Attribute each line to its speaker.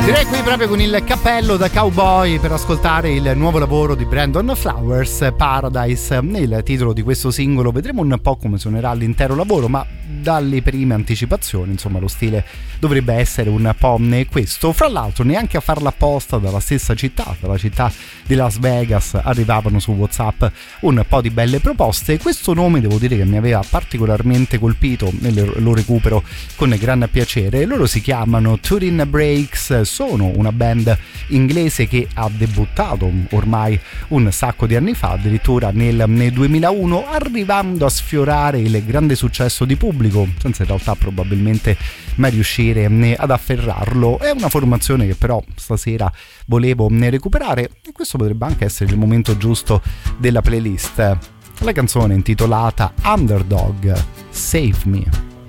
Speaker 1: Direi qui proprio con il cappello da cowboy per ascoltare il nuovo lavoro di Brandon Flowers, Paradise, il titolo di questo singolo. Vedremo un po' come suonerà l'intero lavoro, ma dalle prime anticipazioni insomma lo stile dovrebbe essere un po' questo. Fra l'altro neanche a farla apposta dalla stessa città, dalla città di Las Vegas, arrivavano su WhatsApp un po' di belle proposte. Questo nome devo dire che mi aveva particolarmente colpito e lo recupero con gran piacere. Loro si chiamano Turin Breaks, sono una band inglese che ha debuttato ormai un sacco di anni fa, addirittura nel 2001, arrivando a sfiorare il grande successo di pubblico senza in realtà probabilmente mai riuscire ad afferrarlo. È una formazione che però stasera volevo recuperare e questo potrebbe anche essere il momento giusto della playlist. La canzone intitolata Underdog, Save Me.